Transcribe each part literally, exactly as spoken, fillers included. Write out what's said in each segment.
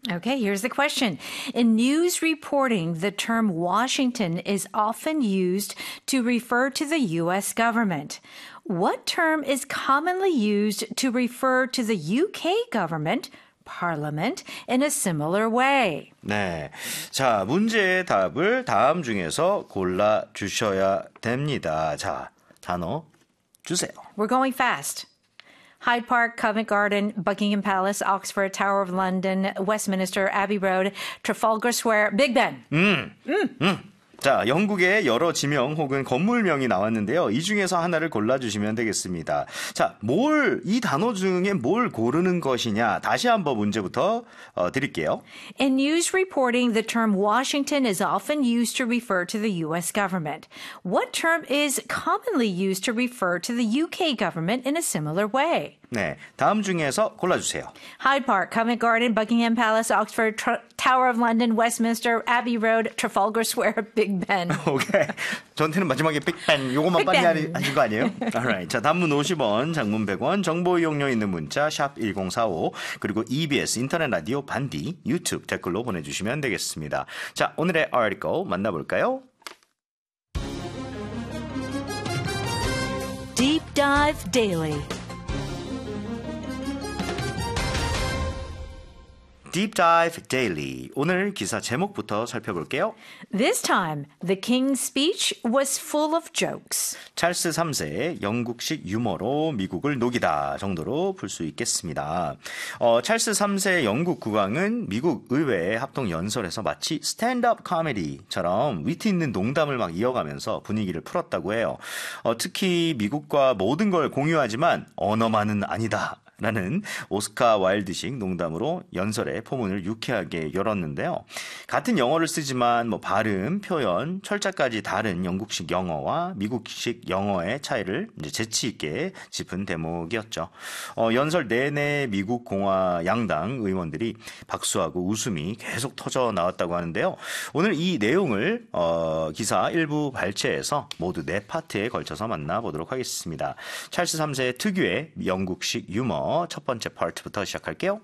Okay, here's the question. In news reporting, the term Washington is often used to refer to the U S government. What term is commonly used to refer to the U K government, Parliament, in a similar way? 네. 자, 문제의 답을 다음 중에서 골라 주셔야 됩니다. 자, 단어 주세요. We're going fast. Hyde Park, Covent Garden, Buckingham Palace, Oxford, Tower of London, Westminster, Abbey Road, Trafalgar Square, Big Ben. 음, 음. 음. 자, 영국의 여러 지명 혹은 건물명이 나왔는데요. 이 중에서 하나를 골라주시면 되겠습니다. 자, 뭘, 이 단어 중에 뭘 고르는 것이냐. 다시 한번 문제부터 어, 드릴게요. In news reporting, the term Washington is often used to refer to the U S government. What term is commonly used to refer to the U K government in a similar way? 네, 다음 중에서 골라주세요. Hyde Park, Covent Garden, Buckingham Palace, Oxford, Tra- Tower of London, Westminster, Abbey Road, Trafalgar Square, Big Ben. 오케이. 저한테는 마지막에 빅벤 요것만 빨리 하신 거 아니에요? Alright. 자, 단문 오십 원, 장문 백 원, 정보 이용료 있는 문자 샵 일공사오 그리고 이비에스 인터넷 라디오 반디 유튜브 댓글로 보내주시면 되겠습니다. 자, 오늘의 article 만나볼까요? Deep Dive Daily. Deep Dive Daily. 오늘 기사 제목부터 살펴볼게요. This time, the King's speech was full of jokes. 찰스 삼 세 영국식 유머로 미국을 녹이다 정도로 볼 수 있겠습니다. 어, 찰스 삼 세 영국 국왕은 미국 의회의 합동 연설에서 마치 스탠드업 코미디처럼 위트 있는 농담을 막 이어가면서 분위기를 풀었다고 해요. 어, 특히 미국과 모든 걸 공유하지만 언어만은 아니다. 라는 오스카 와일드식 농담으로 연설의 포문을 유쾌하게 열었는데요. 같은 영어를 쓰지만 뭐 발음, 표현, 철자까지 다른 영국식 영어와 미국식 영어의 차이를 이제 재치 있게 짚은 대목이었죠. 어, 연설 내내 미국 공화 양당 의원들이 박수하고 웃음이 계속 터져 나왔다고 하는데요. 오늘 이 내용을 어, 기사 일부 발췌해서 모두 네 파트에 걸쳐서 만나보도록 하겠습니다. 찰스 삼 세 특유의 영국식 유머 첫 번째 파트부터 시작할게요.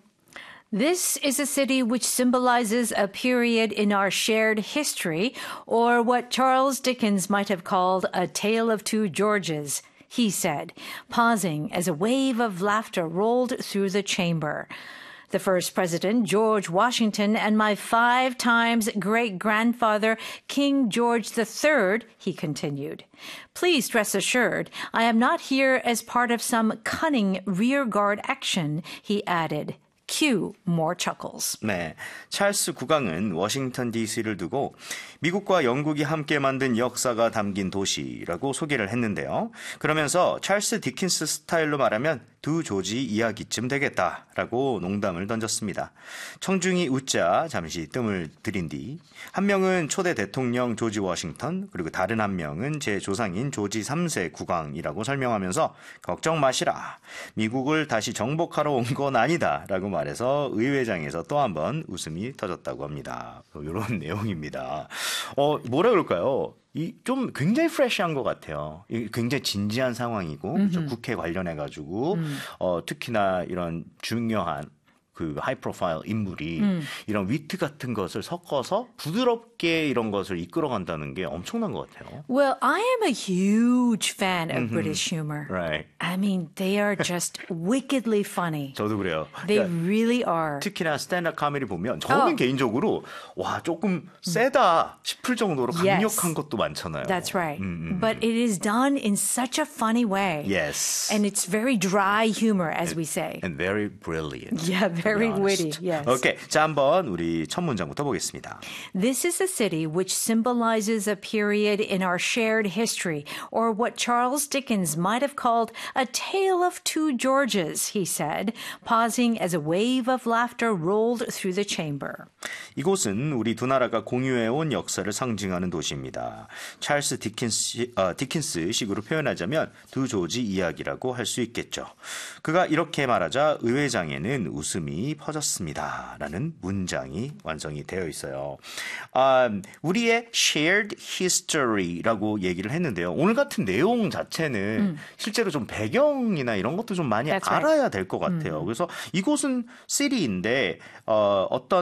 This is a city which symbolizes a period in our shared history, or what Charles Dickens might have called a tale of two Georges, he said, pausing as a wave of laughter rolled through the chamber. The first president, George Washington, and my five times great-grandfather, King George the Third, he continued. Please rest assured, I am not here as part of some cunning rearguard action, he added. Cue more chuckles. 네, 찰스 국왕은 워싱턴 디씨를 두고 미국과 영국이 함께 만든 역사가 담긴 도시라고 소개를 했는데요. 그러면서 찰스 디킨스 스타일로 말하면 두 조지 이야기쯤 되겠다라고 농담을 던졌습니다. 청중이 웃자 잠시 뜸을 들인 뒤 한 명은 초대 대통령 조지 워싱턴 그리고 다른 한 명은 제 조상인 조지 삼 세 국왕이라고 설명하면서 걱정 마시라. 미국을 다시 정복하러 온 건 아니다 라고 말해서 의회장에서 또 한 번 웃음이 터졌다고 합니다. 이런 내용입니다. 어, 뭐라 그럴까요? 이 좀 굉장히 프레시한 것 같아요. 굉장히 진지한 상황이고 그렇죠? 국회 관련해가지고 음. 어, 특히나 이런 중요한 그 하이 프로파일 인물이 음. 이런 위트 같은 것을 섞어서 부드럽게 이런 것을 이끌어간다는 게 엄청난 것 같아요. Well, I am a huge fan of mm-hmm. British humor. Right. I mean, they are just wickedly funny. 저도 그래요. They 그러니까 really are. 특히나 스탠드업 코미디 보면 저는 oh. 개인적으로 와 조금 세다 싶을 정도로 강력한 yes. 것도 많잖아요. That's right. 음, 음. But it is done in such a funny way. Yes. And it's very dry humor, as and, we say. And very brilliant. Yeah, very witty. Yes. Okay. 자, 한번 우리 첫 문장부터 보겠습니다. This is a city which symbolizes a period in our shared history, or what Charles Dickens might have called a tale of two Georges, he said, pausing as a wave of laughter rolled through the chamber. 이곳은 우리 두 나라가 공유해온 역사를 상징하는 도시입니다. 찰스 디킨스, 어, 디킨스 식으로 표현하자면 두 조지 이야기라고 할 수 있겠죠. 그가 이렇게 말하자 의회장에는 웃음이 퍼졌습니다. 라는 문장이 완성이 되어 있어요. 아, 우리의 shared history라고 얘기를 했는데요. 오늘 같은 내용 자체는 음. 실제로 좀 배경이나 이런 것도 좀 많이 That's 알아야 right. 될 것 같아요. 음. 그래서 이곳은 city인데 어, 어떤